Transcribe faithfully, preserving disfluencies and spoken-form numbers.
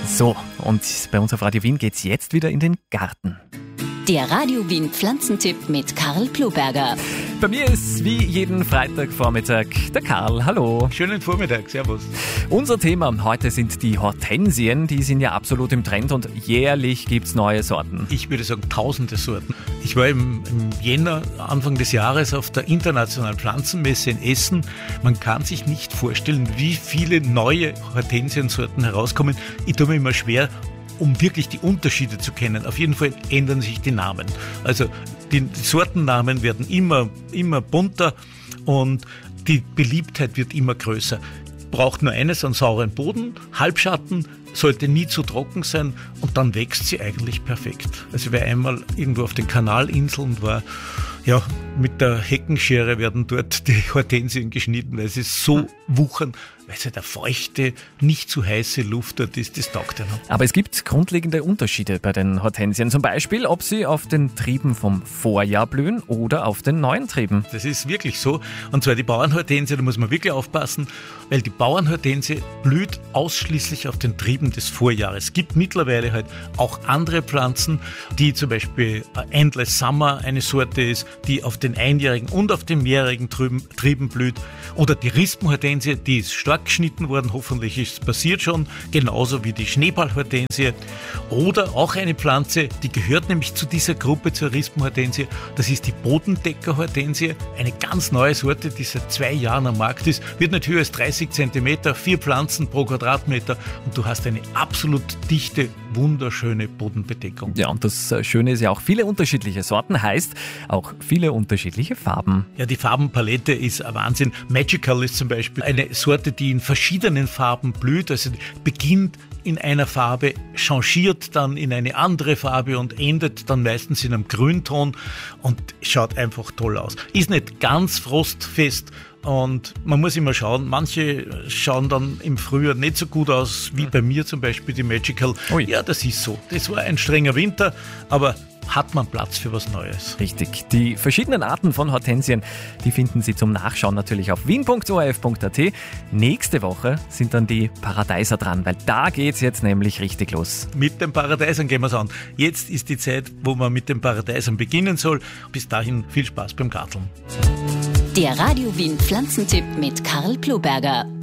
So, und bei uns auf Radio Wien geht's jetzt wieder in den Garten. Der Radio Wien Pflanzentipp mit Karl Ploberger. Bei mir ist wie jeden Freitagvormittag der Karl. Hallo. Schönen Vormittag, servus. Unser Thema heute sind die Hortensien. Die sind ja absolut im Trend und jährlich gibt's neue Sorten. Ich würde sagen tausende Sorten. Ich war im, im Jänner, Anfang des Jahres, auf der Internationalen Pflanzenmesse in Essen. Man kann sich nicht vorstellen, wie viele neue Hortensiensorten herauskommen. Ich tue mir immer schwer, um wirklich die Unterschiede zu kennen. Auf jeden Fall ändern sich die Namen. Also die, die Sortennamen werden immer, immer bunter und die Beliebtheit wird immer größer. Braucht nur eines, einen sauren Boden, Halbschatten, sollte nie zu trocken sein und dann wächst sie eigentlich perfekt. Also wer einmal irgendwo auf den Kanalinseln war, ja, mit der Heckenschere werden dort die Hortensien geschnitten, weil sie so wuchern, weil es ja der feuchte, nicht zu heiße Luft dort ist, das taugt ja noch. Aber es gibt grundlegende Unterschiede bei den Hortensien. Zum Beispiel, ob sie auf den Trieben vom Vorjahr blühen oder auf den neuen Trieben. Das ist wirklich so. Und zwar die Bauernhortensie, da muss man wirklich aufpassen, weil die Bauernhortensie blüht ausschließlich auf den Trieben des Vorjahres. Es gibt mittlerweile halt auch andere Pflanzen, die zum Beispiel Endless Summer eine Sorte ist, die auf den einjährigen und auf den mehrjährigen Trieben blüht. Oder die Rispenhortensie, die ist stark geschnitten worden, hoffentlich ist es passiert schon, genauso wie die Schneeballhortensie. Oder auch eine Pflanze, die gehört nämlich zu dieser Gruppe, zur Rispenhortensie, das ist die Bodendeckerhortensie, eine ganz neue Sorte, die seit zwei Jahren am Markt ist, wird nicht höher als dreißig Zentimeter, vier Pflanzen pro Quadratmeter und du hast eine absolut dichte, wunderschöne Bodenbedeckung. Ja, und das Schöne ist ja auch viele unterschiedliche Sorten, heißt auch viele unterschiedliche Farben. Ja, die Farbenpalette ist ein Wahnsinn. Magical ist zum Beispiel eine Sorte, die in verschiedenen Farben blüht, also beginnt in einer Farbe, changiert dann in eine andere Farbe und endet dann meistens in einem Grünton und schaut einfach toll aus. Ist nicht ganz frostfest und man muss immer schauen, manche schauen dann im Frühjahr nicht so gut aus, wie bei mir zum Beispiel die Magical. Ui. Ja, das ist so. Das war ein strenger Winter, aber hat man Platz für was Neues. Richtig. Die verschiedenen Arten von Hortensien, die finden Sie zum Nachschauen natürlich auf wien punkt o r f punkt a t. Nächste Woche sind dann die Paradeiser dran, weil da geht's jetzt nämlich richtig los. Mit den Paradeisern gehen wir es an. Jetzt ist die Zeit, wo man mit den Paradeisern beginnen soll. Bis dahin viel Spaß beim Garteln. Der Radio Wien Pflanzentipp mit Karl Ploberger.